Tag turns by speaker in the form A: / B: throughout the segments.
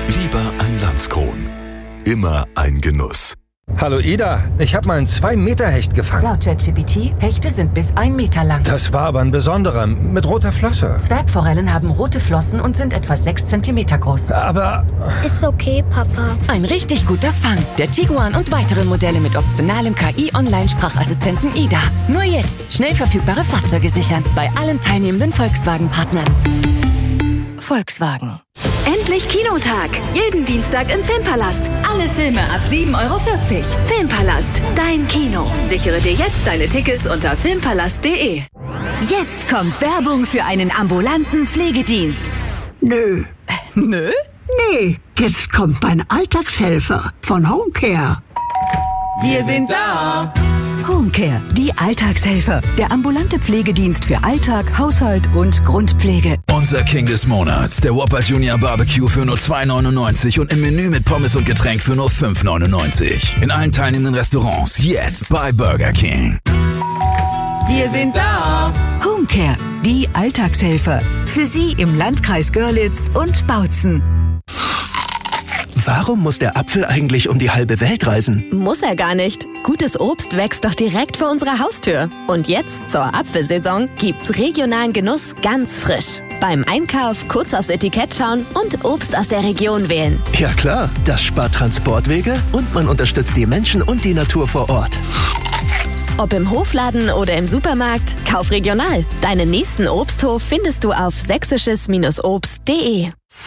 A: Lieber ein Landskron. Immer ein Genuss.
B: Hallo Ida, ich habe mal einen 2-Meter-Hecht gefangen.
C: Laut ChatGPT, Hechte sind bis 1 Meter lang.
B: Das war aber ein besonderer, mit roter Flosse.
C: Zwergforellen haben rote Flossen und sind etwa 6 Zentimeter groß.
B: Aber...
D: Ist okay, Papa.
E: Ein richtig guter Fang. Der Tiguan und weitere Modelle mit optionalem KI-Online-Sprachassistenten Ida. Nur jetzt schnell verfügbare Fahrzeuge sichern. Bei allen teilnehmenden Volkswagen-Partnern. Volkswagen.
F: Endlich Kinotag. Jeden Dienstag im Filmpalast. Alle Filme ab 7,40 €. Filmpalast, dein Kino. Sichere dir jetzt deine Tickets unter filmpalast.de.
G: Jetzt kommt Werbung für einen ambulanten Pflegedienst.
H: Nö.
E: Nö?
H: Nee, jetzt kommt mein Alltagshelfer von Homecare.
E: Wir sind da.
G: Homecare, die Alltagshelfer. Der ambulante Pflegedienst für Alltag, Haushalt und Grundpflege.
A: Unser King des Monats, der Whopper Junior Barbecue für nur 2,99 € und im Menü mit Pommes und Getränk für nur 5,99 € In allen teilnehmenden Restaurants jetzt bei Burger King.
E: Wir sind da.
G: Homecare, die Alltagshelfer. Für Sie im Landkreis Görlitz und Bautzen.
I: Warum muss der Apfel eigentlich um die halbe Welt reisen?
F: Muss er gar nicht. Gutes Obst wächst doch direkt vor unserer Haustür. Und jetzt zur Apfelsaison gibt's regionalen Genuss ganz frisch. Beim Einkauf kurz aufs Etikett schauen und Obst aus der Region wählen.
I: Ja klar, das spart Transportwege und man unterstützt die Menschen und die Natur vor Ort.
F: Ob im Hofladen oder im Supermarkt, kauf regional. Deinen nächsten Obsthof findest du auf sächsisches-obst.de.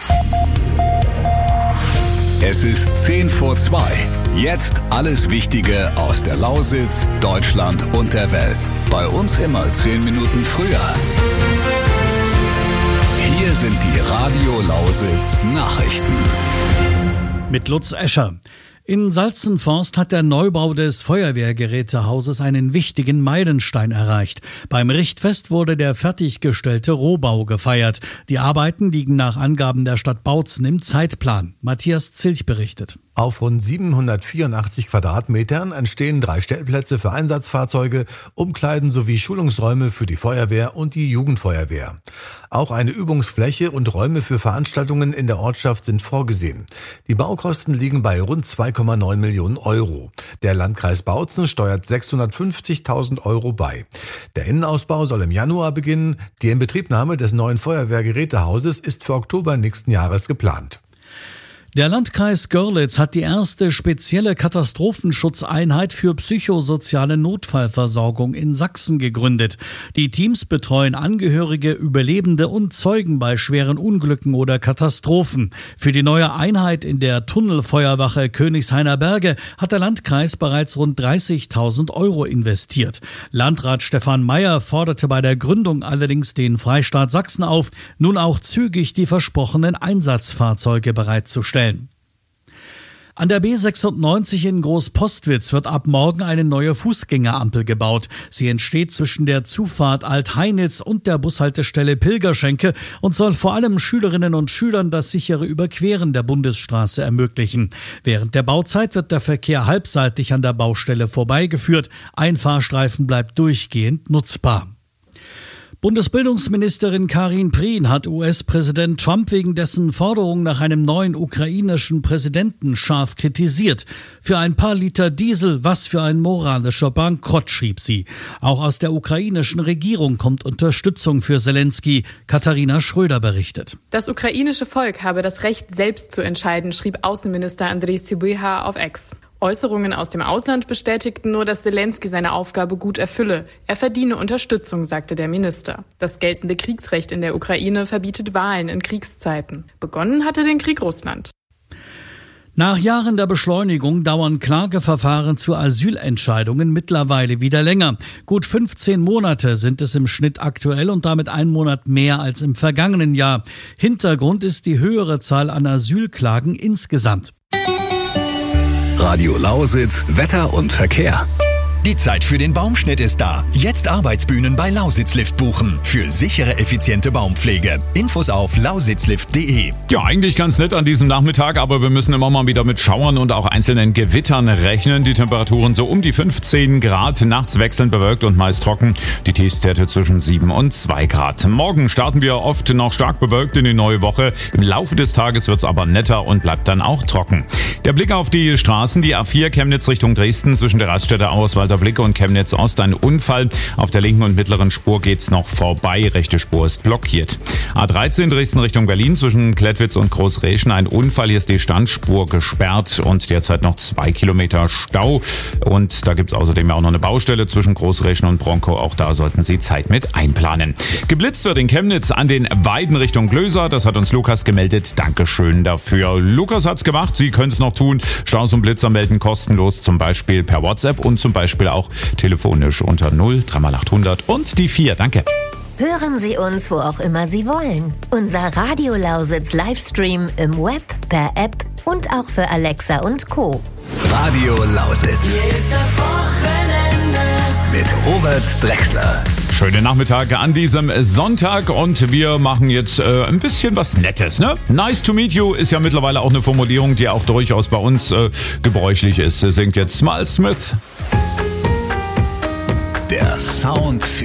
A: Es ist 2:10. Jetzt alles Wichtige aus der Lausitz, Deutschland und der Welt. Bei uns immer 10 Minuten früher. Hier sind die Radio Lausitz Nachrichten.
J: Mit Lutz Escher. In Salzenforst hat der Neubau des Feuerwehrgerätehauses einen wichtigen Meilenstein erreicht. Beim Richtfest wurde der fertiggestellte Rohbau gefeiert. Die Arbeiten liegen nach Angaben der Stadt Bautzen im Zeitplan. Matthias Zilch berichtet.
K: Auf rund 784 Quadratmetern entstehen 3 Stellplätze für Einsatzfahrzeuge, Umkleiden sowie Schulungsräume für die Feuerwehr und die Jugendfeuerwehr. Auch eine Übungsfläche und Räume für Veranstaltungen in der Ortschaft sind vorgesehen. Die Baukosten liegen bei rund 2,9 Millionen €. Der Landkreis Bautzen steuert 650.000 € bei. Der Innenausbau soll im Januar beginnen. Die Inbetriebnahme des neuen Feuerwehrgerätehauses ist für Oktober nächsten Jahres geplant.
J: Der Landkreis Görlitz hat die erste spezielle Katastrophenschutzeinheit für psychosoziale Notfallversorgung in Sachsen gegründet. Die Teams betreuen Angehörige, Überlebende und Zeugen bei schweren Unglücken oder Katastrophen. Für die neue Einheit in der Tunnelfeuerwache Königshainer Berge hat der Landkreis bereits rund 30.000 € investiert. Landrat Stefan Meyer forderte bei der Gründung allerdings den Freistaat Sachsen auf, nun auch zügig die versprochenen Einsatzfahrzeuge bereitzustellen. An der B96 in Großpostwitz wird ab morgen eine neue Fußgängerampel gebaut. Sie entsteht zwischen der Zufahrt Alt-Heinitz und der Bushaltestelle Pilgerschenke und soll vor allem Schülerinnen und Schülern das sichere Überqueren der Bundesstraße ermöglichen. Während der Bauzeit wird der Verkehr halbseitig an der Baustelle vorbeigeführt. Ein Fahrstreifen bleibt durchgehend nutzbar. Bundesbildungsministerin Karin Prien hat US-Präsident Trump wegen dessen Forderung nach einem neuen ukrainischen Präsidenten scharf kritisiert. Für ein paar Liter Diesel, was für ein moralischer Bankrott, schrieb sie. Auch aus der ukrainischen Regierung kommt Unterstützung für Zelensky. Katharina Schröder berichtet.
L: Das ukrainische Volk habe das Recht, selbst zu entscheiden, schrieb Außenminister Andriy Sybiha auf X. Äußerungen aus dem Ausland bestätigten nur, dass Zelensky seine Aufgabe gut erfülle. Er verdiene Unterstützung, sagte der Minister. Das geltende Kriegsrecht in der Ukraine verbietet Wahlen in Kriegszeiten. Begonnen hatte den Krieg Russland.
J: Nach Jahren der Beschleunigung dauern Klageverfahren zu Asylentscheidungen mittlerweile wieder länger. Gut 15 Monate sind es im Schnitt aktuell und damit 1 Monat mehr als im vergangenen Jahr. Hintergrund ist die höhere Zahl an Asylklagen insgesamt.
A: Radio Lausitz, Wetter und Verkehr.
M: Die Zeit für den Baumschnitt ist da. Jetzt Arbeitsbühnen bei Lausitzlift buchen. Für sichere, effiziente Baumpflege. Infos auf lausitzlift.de.
N: Ja, eigentlich ganz nett an diesem Nachmittag, aber wir müssen immer mal wieder mit Schauern und auch einzelnen Gewittern rechnen. Die Temperaturen so um die 15 Grad, nachts wechselnd bewölkt und meist trocken. Die Tiefstwerte zwischen 7 und 2 Grad. Morgen starten wir oft noch stark bewölkt in die neue Woche. Im Laufe des Tages wird's aber netter und bleibt dann auch trocken. Der Blick auf die Straßen, die A4 Chemnitz Richtung Dresden zwischen der Raststätte Auerswalder Blick und Chemnitz Ost. Ein Unfall. Auf der linken und mittleren Spur geht's noch vorbei. Rechte Spur ist blockiert. A13 Dresden Richtung Berlin zwischen Klettwitz und Großreschen. Ein Unfall. Hier ist die Standspur gesperrt und derzeit noch 2 Kilometer Stau. Und da gibt's außerdem auch noch eine Baustelle zwischen Großreschen und Bronkow. Auch da sollten Sie Zeit mit einplanen. Geblitzt wird in Chemnitz an den Weiden Richtung Glöser. Das hat uns Lukas gemeldet. Dankeschön dafür. Lukas hat's gemacht. Sie können es noch tun. Staus und Blitzer melden kostenlos, zum Beispiel per WhatsApp und zum Beispiel auch telefonisch unter 0 3x800 und die 4. Danke.
O: Hören Sie uns, wo auch immer Sie wollen. Unser Radio Lausitz Livestream im Web, per App und auch für Alexa und Co.
A: Radio Lausitz.
P: Hier ist das Wochenende
A: mit Robert Drexler.
N: Schönen Nachmittag an diesem Sonntag und wir machen jetzt ein bisschen was Nettes, ne? Nice to meet you ist ja mittlerweile auch eine Formulierung, die auch durchaus bei uns gebräuchlich ist. Singt jetzt Smile Smith.
A: Der Sound für